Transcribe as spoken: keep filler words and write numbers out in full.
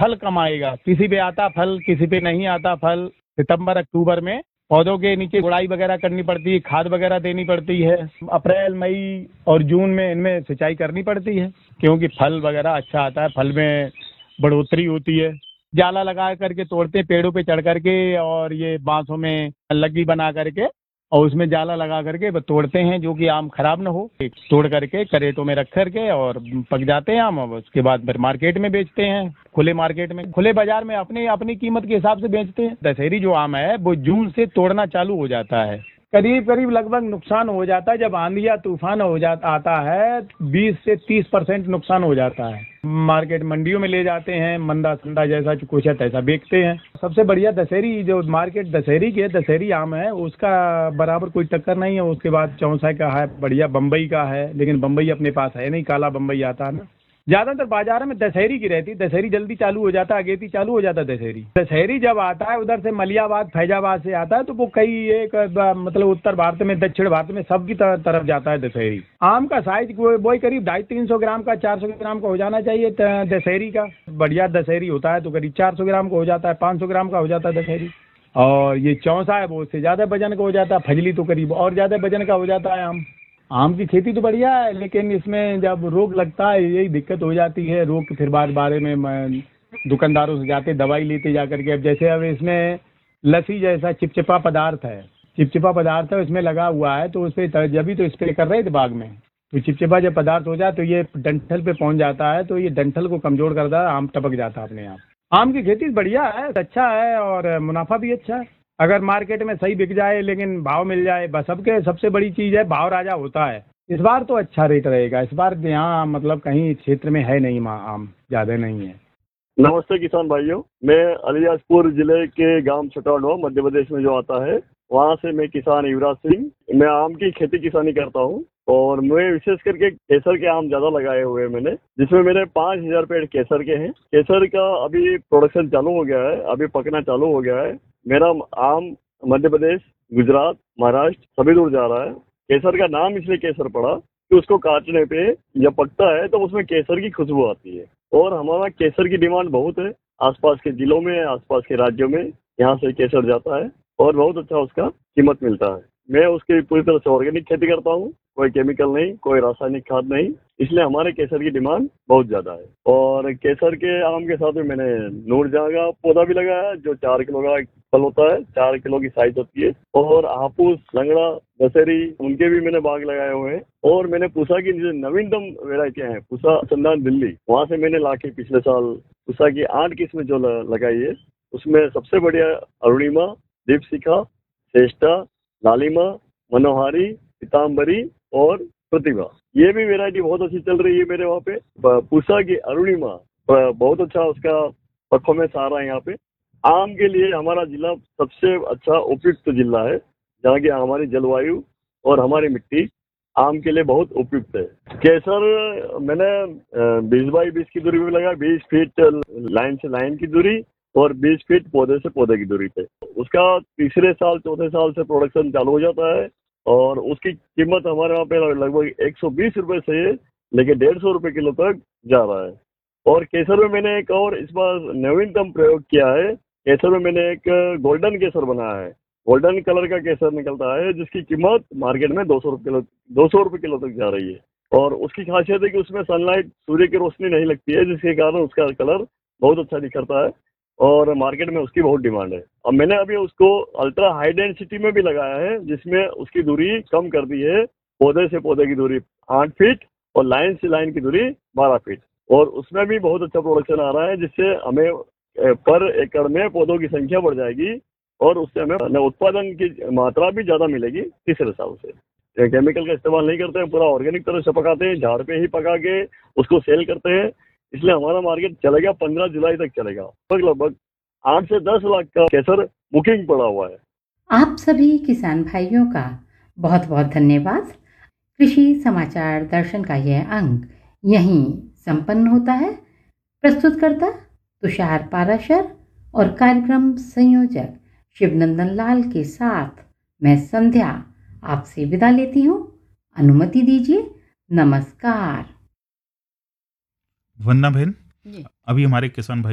फल कम आएगा। किसी पे आता फल, किसी पे नहीं आता फल। सितंबर अक्टूबर में पौधों के नीचे गुड़ाई वगैरह करनी पड़ती है, खाद वगैरह देनी पड़ती है। अप्रैल मई और जून में इनमें सिंचाई करनी पड़ती है, क्योंकि फल वगैरह अच्छा आता है, फल में बढ़ोतरी होती है। जाला लगा करके तोड़ते हैं पेड़ों पे चढ़ करके, और ये बांसों में लग्गी बना करके और उसमें जाला लगा करके तोड़ते हैं, जो कि आम खराब ना हो। तोड़ करके करेटों में रख करके और पक जाते हैं आम। अब उसके बाद फिर मार्केट में बेचते हैं, खुले मार्केट में, खुले बाजार में अपनी अपनी कीमत के हिसाब से बेचते हैं। दशहरी जो आम है वो जून से तोड़ना चालू हो जाता है। करीब करीब लगभग नुकसान हो जाता है। जब आंधी या तूफान हो जाता आता है, बीस से तीस परसेंट नुकसान हो जाता है। मार्केट मंडियों में ले जाते हैं, मंदा संदा जैसा कुछ है तैसा बेचते हैं। सबसे बढ़िया दशहरी जो मार्केट दशहरी के दशहरी आम है, उसका बराबर कोई टक्कर नहीं है। उसके बाद चौसा का है, बढ़िया बम्बई का है, लेकिन बम्बई अपने पास है नहीं, काला बम्बई आता है ना। ज्यादातर बाजार में दशहरी की रहती, दशहरी जल्दी चालू हो जाता है, अगेती चालू हो जाता है दशहरी। दशहरी जब आता है उधर से मलियाबाद फैजाबाद से आता है, तो वो कई एक मतलब उत्तर भारत में, दक्षिण भारत में सबकी तरफ जाता है दशहरी। आम का साइज वही करीब ढाई तीन सौ ग्राम का, चार सौ ग्राम का हो जाना चाहिए दशहरी का। बढ़िया दशहरी होता है तो करीब चार सौ ग्राम का हो जाता है, पाँच सौ ग्राम का हो जाता है दशहरी। और ये चौसा है वो उससे ज्यादा वजन का हो जाता है, फजली तो करीब और ज्यादा वजन का हो जाता है आम। आम की खेती तो बढ़िया है, लेकिन इसमें जब रोग लगता है यही दिक्कत हो जाती है। रोग फिर बार बारे में मैं दुकानदारों से जाते दवाई लेते जा करके। अब जैसे अब इसमें लस्सी जैसा चिपचिपा पदार्थ है, चिपचिपा पदार्थ है इसमें लगा हुआ है, तो उस पर जब भी तो स्प्रे कर रहे थे बाग में, तो चिपचिपा जब पदार्थ हो जाए तो ये डंठल पे पहुंच जाता है, तो ये डंठल को कमजोर करता है, आम टपक जाता है अपने आप। आम की खेती बढ़िया है, अच्छा है और मुनाफा भी अच्छा है अगर मार्केट में सही बिक जाए, लेकिन भाव मिल जाए। बस सबके सबसे बड़ी चीज है भाव राजा होता है। इस बार तो अच्छा रेट रहेगा। इस बार यहाँ मतलब कहीं क्षेत्र में है नहीं, आम ज्यादा नहीं है। नमस्ते किसान भाइयों, मैं अलीराजपुर जिले के गांव छटाडवा मध्य प्रदेश में जो आता है, वहाँ से मैं किसान युवराज सिंह। मैं आम की खेती किसानी करता हूँ और मैं विशेष करके केसर के आम ज्यादा लगाए हुए हैं मैंने, जिसमें मेरे पाँच हजार पेड़ केसर के हैं। केसर का अभी प्रोडक्शन चालू हो गया है, अभी पकना चालू हो गया है। मेरा आम मध्य प्रदेश, गुजरात, महाराष्ट्र सभी दूर जा रहा है। केसर का नाम इसलिए केसर पड़ा कि उसको काटने पे जब पकता है तो उसमें केसर की खुशबू आती है, और हमारा केसर की डिमांड बहुत है। आसपास के जिलों में, आसपास के राज्यों में यहाँ से केसर जाता है और बहुत अच्छा उसका कीमत मिलता है। मैं उसकी पूरी तरह से ऑर्गेनिक खेती करता हूँ, कोई केमिकल नहीं, कोई रासायनिक खाद नहीं, इसलिए हमारे केसर की डिमांड बहुत ज्यादा है। और केसर के आम के साथ में मैंने नूरजहां का पौधा भी लगाया, जो चार किलो का फल होता है, चार किलो की साइज होती है। और हापुस, लंगड़ा, दशहरी, उनके भी मैंने बाग लगाए हुए हैं। और मैंने पूसा की जो नवीनतम वेराइटियां हैं, पूसा संदान दिल्ली, वहां से मैंने लाके पिछले साल पूसा की आठ किस्में जो लगाई है, उसमें सबसे बढ़िया अरुणिमा, दीपशिखा, श्रेष्ठा, लालिमा, मनोहारी, पीताम्बरी और प्रतिभा, ये भी वेरायटी बहुत अच्छी चल रही है मेरे वहाँ पे। पूसा की अरुणिमा बहुत अच्छा उसका परफॉर्मेंस आ रहा है यहाँ पे। आम के लिए हमारा जिला सबसे अच्छा उपयुक्त जिला है, जहाँ की हमारी जलवायु और हमारी मिट्टी आम के लिए बहुत उपयुक्त है। केसर मैंने बीस बाई बीस की दूरी पे लगाया, बीस फीट लाइन से लाइन की दूरी और बीस फीट पौधे से पौधे की दूरी पे। उसका तीसरे साल चौथे साल से प्रोडक्शन चालू हो जाता है और उसकी कीमत हमारे वहाँ पे लगभग एक सौ बीस रुपए से लेके डेढ़ सौ रुपए किलो तक जा रहा है। और केसर में मैंने एक और इस बार नवीनतम प्रयोग किया है। केसर में मैंने एक गोल्डन केसर बनाया है, गोल्डन कलर का केसर निकलता है, जिसकी कीमत मार्केट में दो सौ रुपए किलो दो सौ रुपए किलो तक जा रही है। और उसकी खासियत है कि उसमें सनलाइट, सूर्य की रोशनी नहीं लगती है, जिसके कारण उसका कलर बहुत अच्छा निखरता है और मार्केट में उसकी बहुत डिमांड है। अब मैंने अभी उसको अल्ट्रा हाई डेंसिटी में भी लगाया है, जिसमें उसकी दूरी कम कर दी है, पौधे से पौधे की दूरी आठ फीट और लाइन से लाइन की दूरी बारह फीट। और उसमें भी बहुत अच्छा प्रोडक्शन आ रहा है, जिससे हमें पर एकड़ में पौधों की संख्या बढ़ जाएगी और उससे हमें उत्पादन की मात्रा भी ज्यादा मिलेगी तीसरे साल से। केमिकल का इस्तेमाल नहीं करते हैं, पूरा ऑर्गेनिक तरह से पकाते हैं, झाड़ पे ही पका के उसको सेल करते हैं, इसलिए हमारा मार्केट चलेगा पंद्रह जुलाई तक चलेगा। लगभग लगभग आठ से दस लाख का केसर बुकिंग पड़ा हुआ है। आप सभी किसान भाइयों का बहुत बहुत धन्यवाद। कृषि समाचार दर्शन का यह अंक यहीं संपन्न होता है। प्रस्तुतकर्ता तुषार पाराशर और कार्यक्रम संयोजक शिवनंदन लाल के साथ मैं संध्या आपसे विदा लेती हूँ। अनुमति दीजिए। नमस्कार। वंदना बहन, अभी हमारे किसान भाई